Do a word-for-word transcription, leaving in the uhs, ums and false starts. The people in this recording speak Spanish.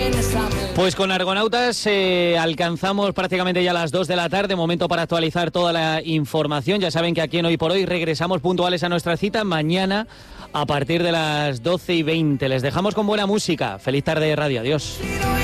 Pues con Argonautas eh, alcanzamos prácticamente ya las dos de la tarde, momento para actualizar toda la información. Ya saben que aquí en Hoy por Hoy regresamos puntuales a nuestra cita mañana a partir de las doce y veinte. Les dejamos con buena música. Feliz tarde de radio. Adiós.